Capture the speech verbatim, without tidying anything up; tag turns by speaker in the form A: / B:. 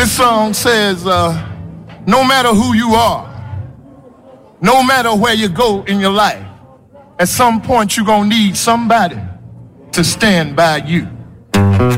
A: This song says, uh, no matter who you are, no matter where you go in your life, at some point you're gonna need somebody to stand by you.